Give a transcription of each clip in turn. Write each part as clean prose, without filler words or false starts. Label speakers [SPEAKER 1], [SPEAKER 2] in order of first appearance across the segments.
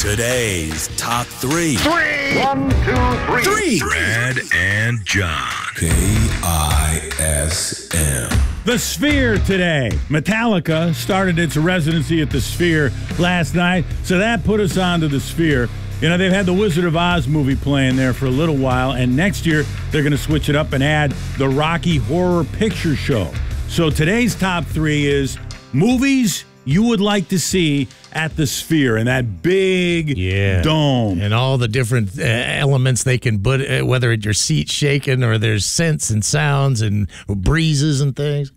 [SPEAKER 1] Today's top three.
[SPEAKER 2] One, two, three.
[SPEAKER 1] Brad and John. KISM.
[SPEAKER 3] The Sphere today. Metallica started its residency at the Sphere last night, so that put us on to the Sphere. You know, they've had the Wizard of Oz movie playing there for a little while, and next year they're going to switch it up and add the Rocky Horror Picture Show. So today's top three is movies you would like to see at the Sphere and that big dome.
[SPEAKER 4] And all the different elements they can put, whether it's your seat shaking or there's scents and sounds and breezes and things.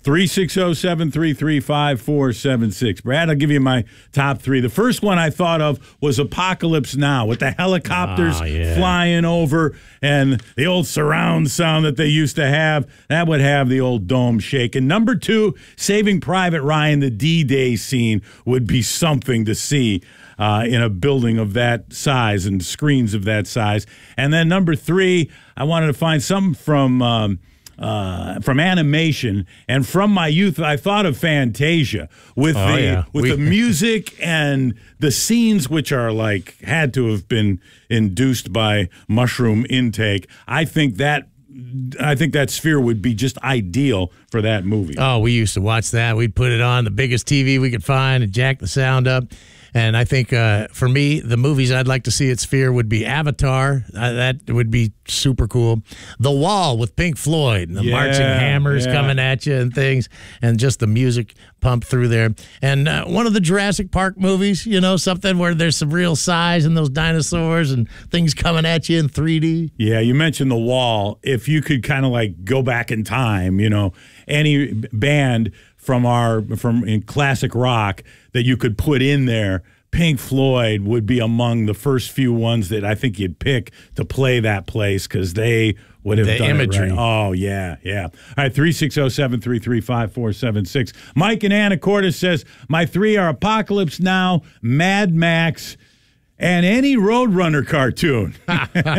[SPEAKER 3] 360-733-5476. Brad, I'll give you my top three. The first one I thought of was Apocalypse Now with the helicopters flying over and the old surround sound that they used to have. That would have the old dome shaking. Number two, Saving Private Ryan, the D-Day scene would be something to see in a building of that size and screens of that size. And then number three, I wanted to find something from animation, and from my youth, I thought of Fantasia with the music and the scenes, which are like had to have been induced by mushroom intake. I think that Sphere would be just ideal for that movie.
[SPEAKER 4] Oh, we used to watch that. We'd put it on the biggest TV we could find and jack the sound up. And I think for me, the movies I'd like to see at Sphere would be Avatar. That would be super cool. The Wall with Pink Floyd and the marching hammers coming at you and things, and just the music pumped through there. And one of the Jurassic Park movies, you know, something where there's some real size and those dinosaurs and things coming at you in 3D.
[SPEAKER 3] Yeah, you mentioned The Wall. If you could kind of like go back in time, you know, any band from in classic rock that you could put in there, Pink Floyd would be among the first few ones that I think you'd pick to play that place because they would have done
[SPEAKER 4] imagery.
[SPEAKER 3] It right. Oh, yeah. All right, 360-733-5476. Mike in Anacortes says, my three are Apocalypse Now, Mad Max, and any Roadrunner cartoon.